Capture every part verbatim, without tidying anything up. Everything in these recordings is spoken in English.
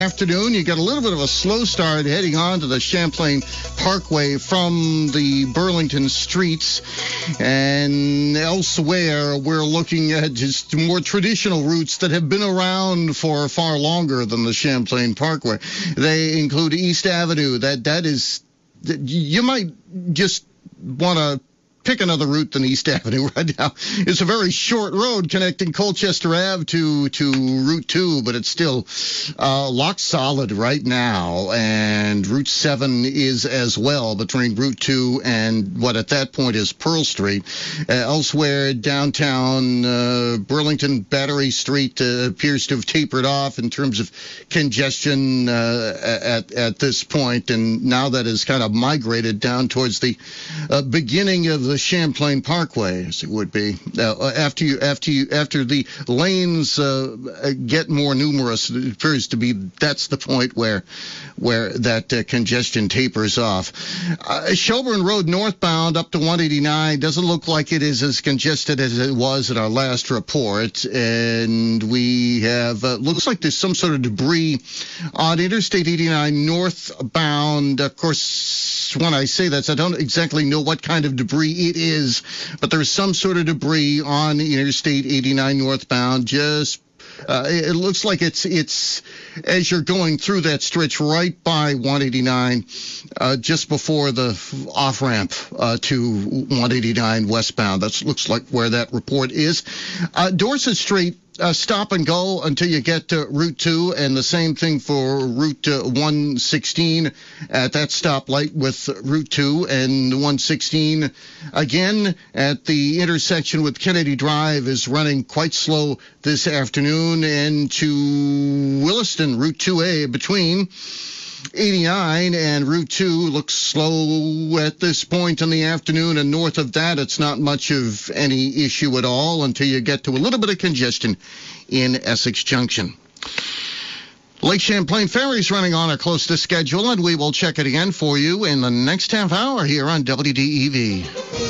Afternoon, you got a little bit of a slow start heading on to the Champlain Parkway from the Burlington streets, and elsewhere we're looking at just more traditional routes that have been around for far longer than the Champlain Parkway. They include East Avenue. That that is, you might just want to pick another route than East Avenue right now. It's a very short road connecting Colchester Ave to, to Route two, but it's still uh, lock solid right now. And Route seven is as well between Route two and what at that point is Pearl Street. Uh, elsewhere, downtown uh, Burlington, Battery Street uh, appears to have tapered off in terms of congestion uh, at, at this point. And now that has kind of migrated down towards the uh, beginning of the the Champlain Parkway, as it would be. Uh, after you, after you, after the lanes uh, get more numerous, it appears to be that's the point where, where that uh, congestion tapers off. Uh, Shelburne Road northbound up to one eighty-nine doesn't look like it is as congested as it was at our last report, and we have uh, looks like there's some sort of debris on Interstate eighty-nine northbound. Of course, when I say that, I don't exactly know what kind of debris it is, but there's some sort of debris on Interstate eighty-nine northbound. Just uh, it looks like it's it's as you're going through that stretch right by one eighty-nine, uh, just before the off ramp uh, to one eighty-nine westbound. That looks like where that report is. Uh, Dorset Street. Uh, stop and go until you get to Route two, and the same thing for Route uh, one sixteen at that stoplight with Route two and one sixteen. Again, at the intersection with Kennedy Drive is running quite slow this afternoon, and to Williston, Route two A between eighty-nine and Route two looks slow at this point in the afternoon, and north of that it's not much of any issue at all until you get to a little bit of congestion in Essex Junction. Lake Champlain Ferry is running on or close to schedule, and we will check it again for you in the next half hour here on W D E V.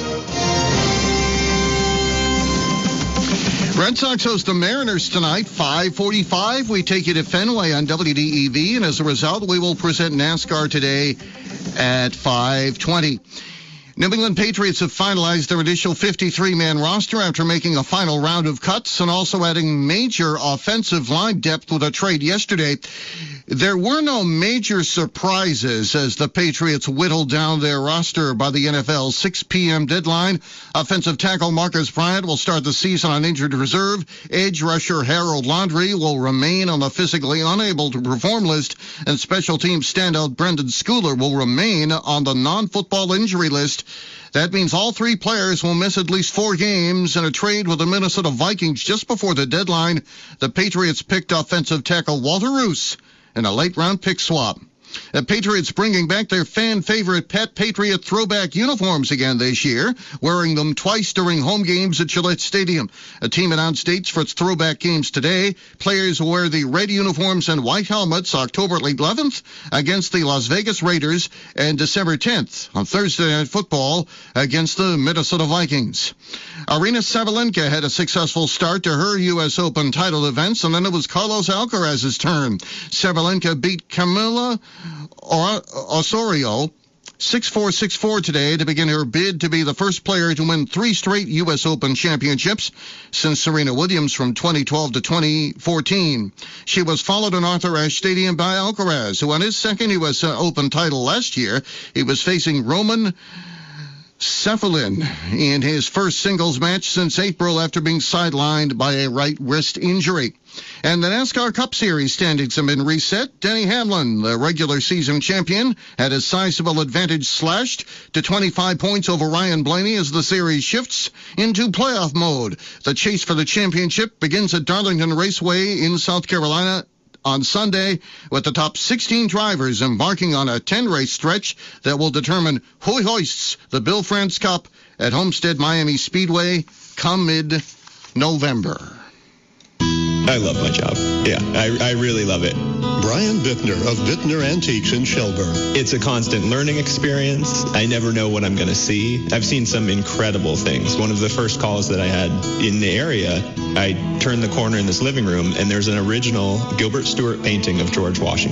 Red Sox host the Mariners tonight, five forty-five. We take you to Fenway on W D E V, and as a result, we will present NASCAR today at five twenty. New England Patriots have finalized their initial fifty-three man roster after making a final round of cuts and also adding major offensive line depth with a trade yesterday. There were no major surprises as the Patriots whittled down their roster by the N F L's six p.m. deadline. Offensive tackle Marcus Bryant will start the season on injured reserve. Edge rusher Harold Landry will remain on the physically unable to perform list, and special teams standout Brendan Schooler will remain on the non-football injury list. That means all three players will miss at least four games. In a trade with the Minnesota Vikings just before the deadline, the Patriots picked offensive tackle Walter Roos in a late-round pick swap. The Patriots bringing back their fan-favorite Pet Patriot throwback uniforms again this year, wearing them twice during home games at Gillette Stadium. A team announced dates for its throwback games today. Players will wear the red uniforms and white helmets October eleventh against the Las Vegas Raiders and December tenth on Thursday Night Football against the Minnesota Vikings. Aryna Sabalenka had a successful start to her U S Open title events, and then it was Carlos Alcaraz's turn. Sabalenka beat Camila Osorio six four, six four today to begin her bid to be the first player to win three straight U S Open championships since Serena Williams from twenty twelve to twenty fourteen. She was followed in Arthur Ashe Stadium by Alcaraz, who won his second U S Open title last year. He was facing Roman Cephalin in his first singles match since April after being sidelined by a right wrist injury. And the NASCAR Cup Series standings have been reset. Denny Hamlin, the regular season champion, had his sizable advantage slashed to twenty-five points over Ryan Blaney as the series shifts into playoff mode. The chase for the championship begins at Darlington Raceway in South Carolina on Sunday, with the top sixteen drivers embarking on a ten-race stretch that will determine who hoists the Bill France Cup at Homestead Miami Speedway come mid-November. I love my job. Yeah, I, I really love it. Brian Bittner of Bittner Antiques in Shelburne. It's a constant learning experience. I never know what I'm going to see. I've seen some incredible things. One of the first calls that I had in the area, I turned the corner in this living room, and there's an original Gilbert Stuart painting of George Washington.